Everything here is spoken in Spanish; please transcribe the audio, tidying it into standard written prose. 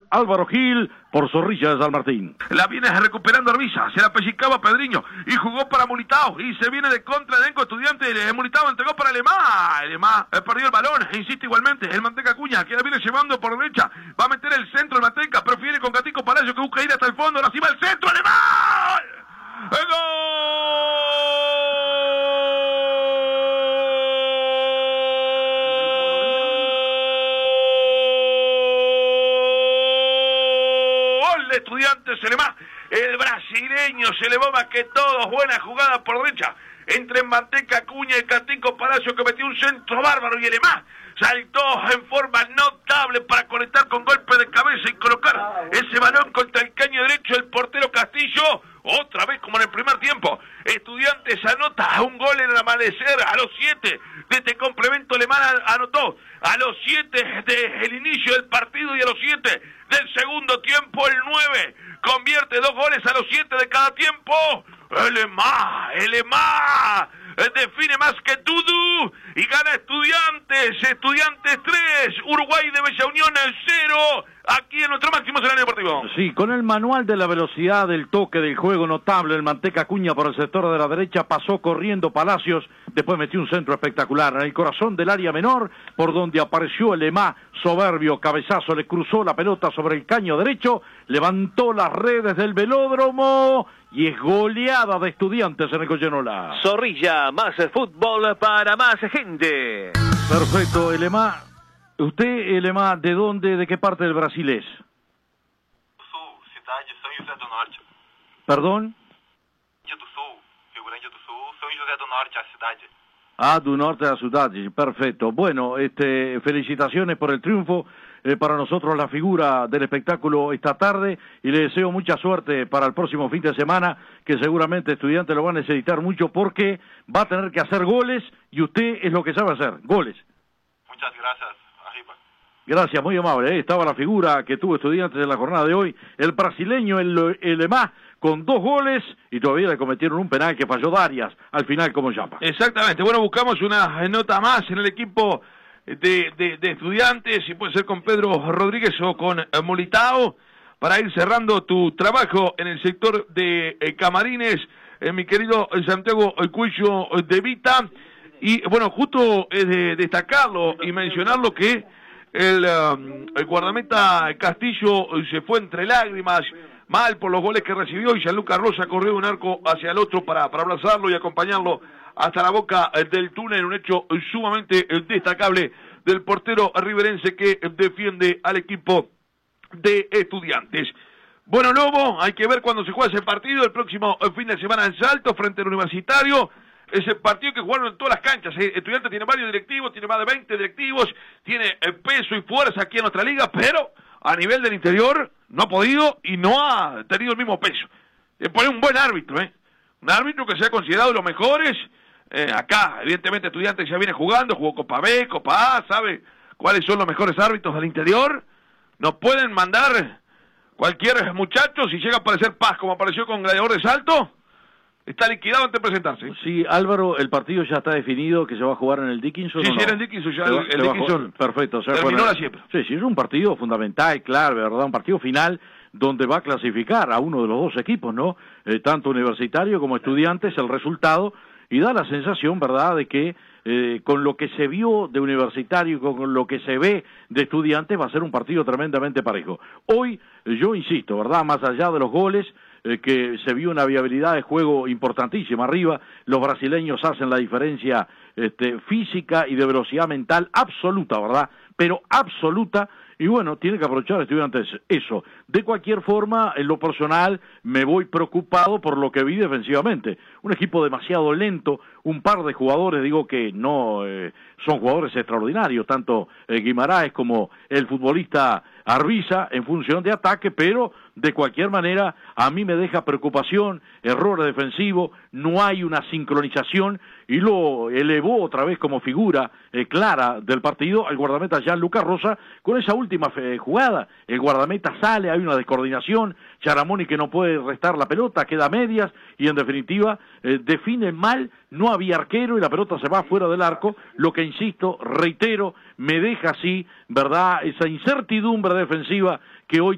Álvaro Gil por Zorrilla de San Martín. La viene recuperando Arbiza, se la pellizcaba Pedriño y jugó para Mulitao y se viene de contra elenco Estudiante. Mulitao entregó para Alemá perdió el balón, insiste igualmente el Manteca Acuña, que la viene llevando por derecha, va a meter el centro el Manteca, prefiere con Catico Palacio, que busca ir hasta el fondo, ahora sí va el centro, Alemán. ¡El gol! De Estudiantes Alemán, el brasileño se elevó más que todos, buena jugada por derecha, entre Manteca Acuña y Catico Palacio, que metió un centro bárbaro, y Alemán saltó en forma notable para conectar con golpe de cabeza y colocar ese balón contra el caño derecho del portero Castillo, otra vez como en el primer tiempo. Estudiantes anota un gol en el amanecer a los 7 de este complemento. Alemán anotó a los 7 del inicio del partido y a los 7 del segundo tiempo. El 9 convierte 2 goles a los 7 de cada tiempo. Alemán define más que Dudu y gana Estudiantes 3, Uruguay de Bella Unión 0, aquí en nuestro máximo escenario deportivo. Sí, con el manual de la velocidad del toque del juego notable, el Manteca Acuña por el sector de la derecha, pasó corriendo Palacios, después metió un centro espectacular en el corazón del área menor, por donde apareció el Alemán, soberbio cabezazo, le cruzó la pelota sobre el caño derecho, levantó las redes del velódromo y es goleada de Estudiantes en el Goyenola. Zorrilla, más fútbol para más gente. Perfecto, Alemán. Usted, Alemán, ¿de dónde, de qué parte del Brasil es? Sul, cidade São José do Norte. ¿Perdón? Rio Grande do Sul, Rio Grande do Sul, São José do Norte, a cidade. Ah, do norte de la ciudad, perfecto. Bueno, felicitaciones por el triunfo, para nosotros la figura del espectáculo esta tarde, y le deseo mucha suerte para el próximo fin de semana, que seguramente Estudiantes lo va a necesitar mucho porque va a tener que hacer goles, y usted es lo que sabe hacer, goles. Muchas gracias, arriba. Gracias, muy amable. Estaba la figura que tuvo Estudiantes en la jornada de hoy, el brasileño, el Alemán, con 2 goles, y todavía le cometieron un penal que falló Darias, al final como llama. Exactamente, bueno, buscamos una nota más en el equipo de Estudiantes, y puede ser con Pedro Rodríguez o con Mulitao, para ir cerrando tu trabajo en el sector de Camarines, mi querido Santiago Cuello de Vita. Y bueno, justo es de destacarlo y mencionarlo que el guardameta Castillo se fue entre lágrimas, mal por los goles que recibió, y Gianluca Rosa corrió de un arco hacia el otro para abrazarlo y acompañarlo hasta la boca del túnel, un hecho sumamente destacable del portero riverense que defiende al equipo de Estudiantes. Bueno, Lobo, hay que ver cuándo se juega ese partido, el próximo fin de semana en Salto, frente al Universitario. Ese partido que jugaron en todas las canchas. Estudiantes tiene varios directivos, tiene más de 20 directivos, tiene peso y fuerza aquí en nuestra liga, pero a nivel del interior no ha podido y no ha tenido el mismo peso. Le pone un buen árbitro, un árbitro que se ha considerado de los mejores. Acá, evidentemente, Estudiantes ya viene jugando, jugó Copa B, Copa A, sabe cuáles son los mejores árbitros del interior. No pueden mandar cualquier muchacho, si llega a aparecer Paz como apareció con Gladiador de Salto, está liquidado antes de presentarse. Sí, Álvaro, el partido ya está definido, que se va a jugar en el Dickinson. Sí, ¿o no? sí, era el Dickinson, ya el Dickinson. Perfecto. O sea, terminó la siembra. Sí, es un partido fundamental, claro, ¿verdad? Un partido final donde va a clasificar a uno de los dos equipos, ¿no? Tanto Universitario como Estudiantes, el resultado, y da la sensación, ¿verdad?, de que con lo que se vio de Universitario y con lo que se ve de Estudiantes va a ser un partido tremendamente parejo. Hoy, yo insisto, ¿verdad?, más allá de los goles, que se vio una viabilidad de juego importantísima arriba, los brasileños hacen la diferencia física y de velocidad mental absoluta, ¿verdad?, pero absoluta, y bueno, tiene que aprovechar Estudiantes eso. De cualquier forma, en lo personal, me voy preocupado por lo que vi defensivamente. Un equipo demasiado lento, un par de jugadores, digo que no son jugadores extraordinarios, tanto Guimaraes como el futbolista Arbiza en función de ataque, pero de cualquier manera a mí me deja preocupación, errores defensivos, no hay una sincronización, y lo elevó otra vez como figura clara del partido al guardameta Gianluca Rosa con esa última jugada. El guardameta sale, hay una descoordinación, Charamoni que no puede restar la pelota, queda a medias, y en definitiva define mal, no había arquero y la pelota se va fuera del arco, lo que insisto, reitero, me deja así, ¿verdad?, esa incertidumbre defensiva que hoy